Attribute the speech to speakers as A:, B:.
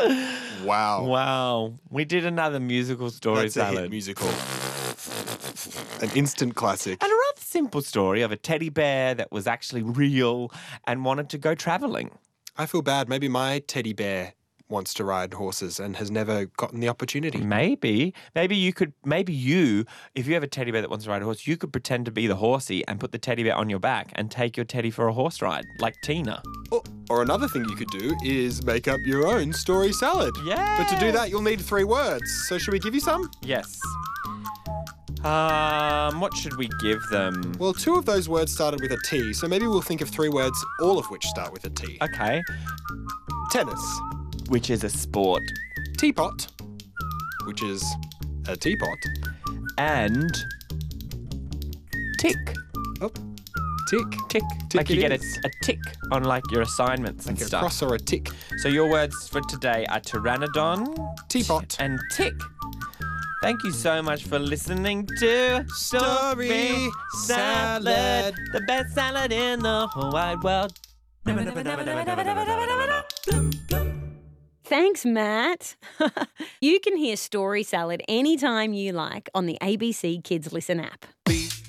A: Wow.
B: Wow. We did another musical story
A: That's a hit
B: salad.
A: musical. An instant classic.
B: And a rather simple story of a teddy bear that was actually real and wanted to go travelling.
A: I feel bad. Maybe my teddy bear wants to ride horses and has never gotten the opportunity.
B: Maybe you, if you have a teddy bear that wants to ride a horse, you could pretend to be the horsey and put the teddy bear on your back and take your teddy for a horse ride, like Tina.
A: Or another thing you could do is make up your own story salad.
B: Yeah.
A: But to do that, you'll need 3 words. So should we give you some?
B: Yes. What should we give them?
A: Well, 2 of those words started with a T, so maybe we'll think of 3 words, all of which start with a T.
B: Okay.
A: Tennis.
B: Which is a sport.
A: Teapot, which is a teapot.
B: And tick.
A: Oh, tick.
B: Tick.
A: Tick
B: Like you
A: it
B: get
A: is.
B: a tick on like your assignments and
A: Like a
B: stuff.
A: cross or a tick.
B: So your words for today are pteranodon,
A: Teapot.
B: and tick. Thank you so much for listening to
A: Story Salad.
B: the best salad in the whole wide world.
C: Thanks, Matt. You can hear Story Salad anytime you like on the ABC Kids Listen app.